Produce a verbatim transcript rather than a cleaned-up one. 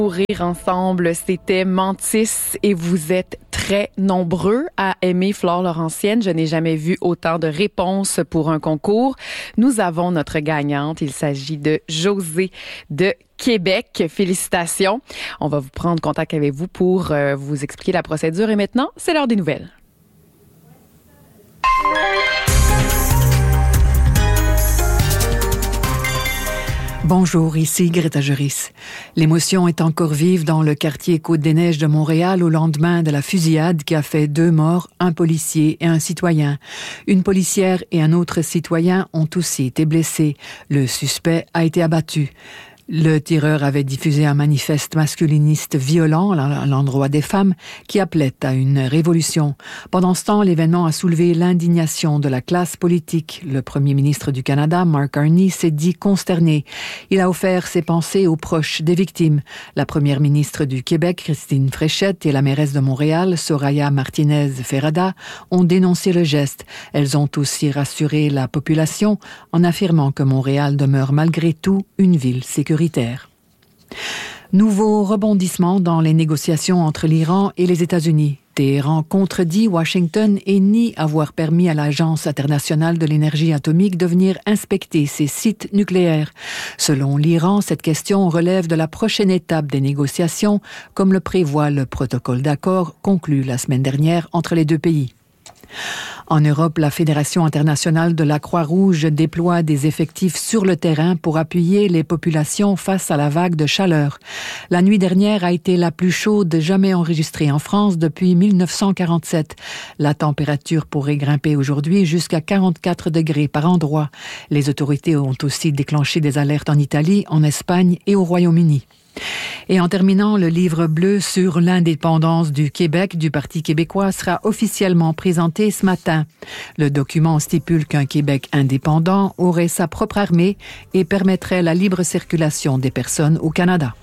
Pour rire ensemble, c'était Mantis et vous êtes très nombreux à aimer Flore Laurentienne. Je n'ai jamais vu autant de réponses pour un concours. Nous avons notre gagnante. Il s'agit de Josée de Québec. Félicitations. On va vous prendre contact avec vous pour euh, vous expliquer la procédure. Et maintenant, c'est l'heure des nouvelles. Bonjour, ici Greta Juris. L'émotion est encore vive dans le quartier Côte-des-Neiges de Montréal au lendemain de la fusillade qui a fait deux morts, un policier et un citoyen. Une policière et un autre citoyen ont aussi été blessés. Le suspect a été abattu. Le tireur avait diffusé un manifeste masculiniste violent à l'endroit des femmes qui appelait à une révolution. Pendant ce temps, l'événement a soulevé l'indignation de la classe politique. Le premier ministre du Canada, Mark Carney, s'est dit consterné. Il a offert ses pensées aux proches des victimes. La première ministre du Québec, Christine Fréchette, et la mairesse de Montréal, Soraya Martinez-Ferrada, ont dénoncé le geste. Elles ont aussi rassuré la population en affirmant que Montréal demeure malgré tout une ville sécuritaire. Nouveau rebondissement dans les négociations entre l'Iran et les États-Unis. Téhéran contredit Washington et nie avoir permis à l'Agence internationale de l'énergie atomique de venir inspecter ses sites nucléaires. Selon l'Iran, cette question relève de la prochaine étape des négociations, comme le prévoit le protocole d'accord conclu la semaine dernière entre les deux pays. En Europe, la Fédération internationale de la Croix-Rouge déploie des effectifs sur le terrain pour appuyer les populations face à la vague de chaleur. La nuit dernière a été la plus chaude jamais enregistrée en France depuis mille neuf cent quarante-sept. La température pourrait grimper aujourd'hui jusqu'à quarante-quatre degrés par endroit. Les autorités ont aussi déclenché des alertes en Italie, en Espagne et au Royaume-Uni. Et en terminant, le livre bleu sur l'indépendance du Québec du Parti québécois sera officiellement présenté ce matin. Le document stipule qu'un Québec indépendant aurait sa propre armée et permettrait la libre circulation des personnes au Canada.